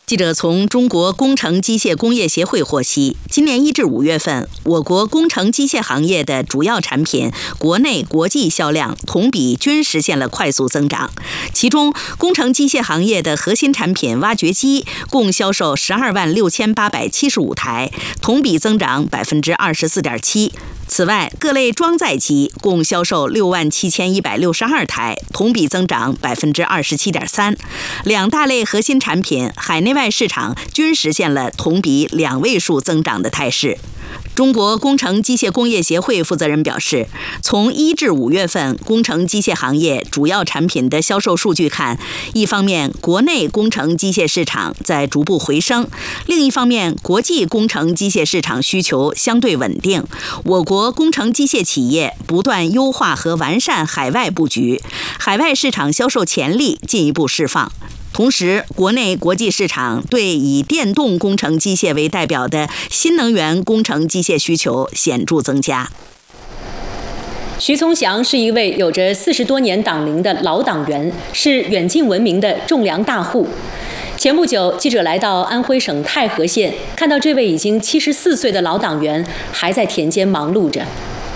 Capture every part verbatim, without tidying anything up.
记者从中国工程机械工业协会获悉，今年一至五月份，我国工程机械行业的主要产品国内、国际销量同比均实现了快速增长。其中，工程机械行业的核心产品挖掘机共销售十二万六千八百七十五台，同比增长百分之二十四点七。此外，各类装载机共销售六万七千一百六十二台，同比增长百分之二十七点三。两大类核心产品海内外市场均实现了同比两位数增长的态势。中国工程机械工业协会负责人表示，从一至五月份工程机械行业主要产品的销售数据看，一方面国内工程机械市场在逐步回升，另一方面国际工程机械市场需求相对稳定。我国工程机械企业不断优化和完善海外布局，海外市场销售潜力进一步释放。同时，国内国际市场对以电动工程机械为代表的新能源工程机械需求显著增加。 徐从祥是一位有着四十多年党龄的老党员，是远近闻名的种粮大户。前不久，记者来到安徽省太和县，看到这位已经七十四岁的老党员还在田间忙碌着。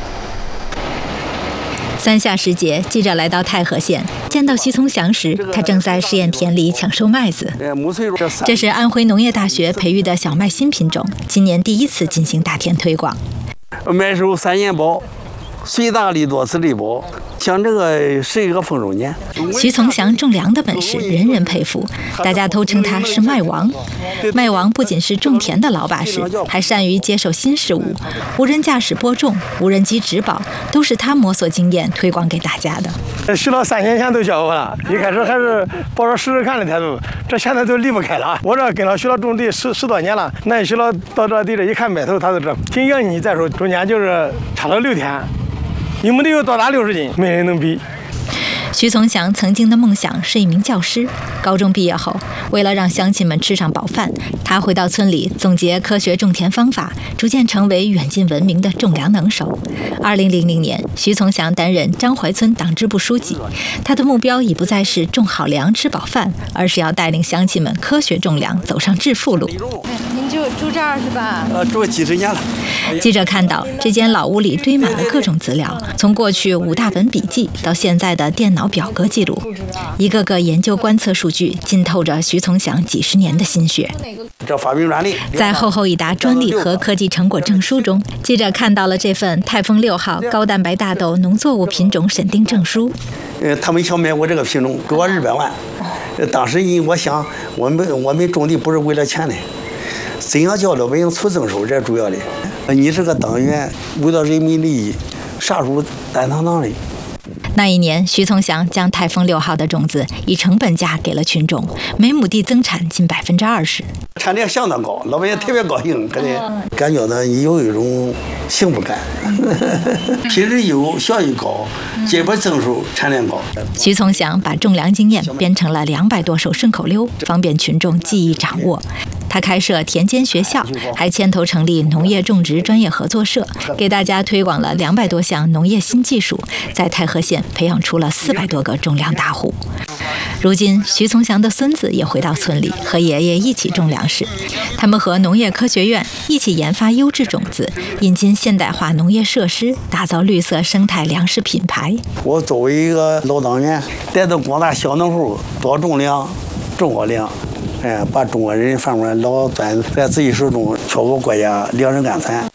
三下时节，记者来到太和县，见到徐从祥时，他正在试验田里抢收麦子。这是安徽农业大学培育的小麦新品种，今年第一次进行大田推广。 麦收三年包，随大粒多，次粒薄，像这个是一个丰收年。 徐从祥种粮的本事人人佩服，大家都称他是麦王。麦王不仅是种田的老把式，还善于接手新事物，无人驾驶播种、无人机植保，都是他摸索经验推广给大家的。 徐老三年前都教我了，一开始还是抱着试试看的态度，这现在都离不开了。我这跟了徐老种地十十多年了，那徐老到这地里一看麦头，他就这挺养你再说，中间就是差了六天。一亩地有多大六十斤，没人能比。 徐从祥曾经的梦想是一名教师，高中毕业后，为了让乡亲们吃上饱饭，他回到村里总结科学种田方法，逐渐成为远近闻名的种粮能手。二零零零年，徐从祥担任张淮村党支部书记，他的目标已不再是种好粮吃饱饭，而是要带领乡亲们科学种粮，走上致富路。 您就住这儿是吧？ 呃，住几十年了。 记者看到这间老屋里堆满了各种资料，从过去五大本笔记到现在的电脑表格记录，一个个研究观测数据浸透着徐从祥几十年的心血。 这发明专利， 在厚厚一沓专利和科技成果证书中，记者看到了这份泰丰六号高蛋白大豆农作物品种审定证书。 呃，他们想买我这个品种，给我二百万。呃，当时因我想，我们我们种地不是为了钱的，怎样叫老百姓出增收，这是主要的。你这个党员为了人民利益，啥时候担当当的？ 那一年，徐从祥将泰丰六号的种子以成本价给了群众，每亩地增产近百分之二十， 产量相当高，老百姓特别高兴，感觉感觉呢有一种幸福感，品质优，效益高，结果增收，产量高。 徐从祥把种粮经验编成了两百多首顺口溜，方便群众记忆掌握。他开设田间学校，还牵头成立农业种植专业合作社，给大家推广了两百多项农业新技术，在太和县培养出了四百多个种粮大户。如今，徐从祥的孙子也回到村里，和爷爷一起种粮食。他们和农业科学院一起研发优质种子，引进现代化农业设施，打造绿色生态粮食品牌。 我作为一个老党员，带动广大小农户多种粮，种好粮。哎，把中国人饭碗老攥在自己手中，确保国家粮食安全。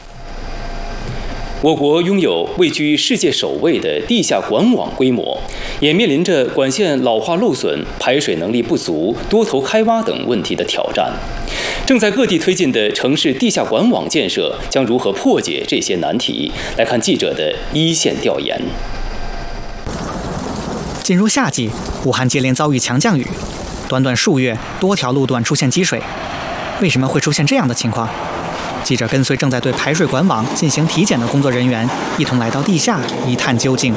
我国拥有位居世界首位的地下管网规模，也面临着管线老化漏损、排水能力不足、多头开挖等问题的挑战。正在各地推进的城市地下管网建设，将如何破解这些难题？来看记者的一线调研。 进入夏季，武汉接连遭遇强降雨。短短数月，多条路段出现积水，为什么会出现这样的情况？记者跟随正在对排水管网进行体检的工作人员，一同来到地下一探究竟。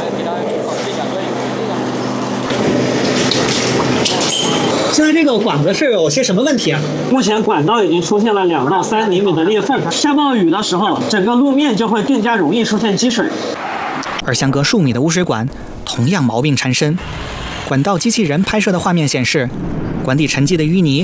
现在这个管子是有些什么问题啊？ 目前管道已经出现了两到三厘米的裂缝，下暴雨的时候，整个路面就会更加容易出现积水。 而相隔数米的污水管同样毛病缠身。管道机器人拍摄的画面显示，管底沉积的淤泥